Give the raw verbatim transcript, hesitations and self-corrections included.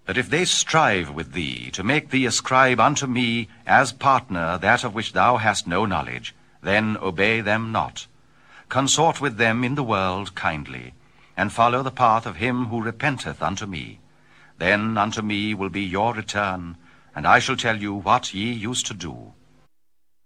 That if they strive with thee, to make thee ascribe unto me as partner that of which thou hast no knowledge, then obey them not. Consort with them in the world kindly, and follow the path of him who repenteth unto me. Then unto me will be your return, and I shall tell you what ye used to do.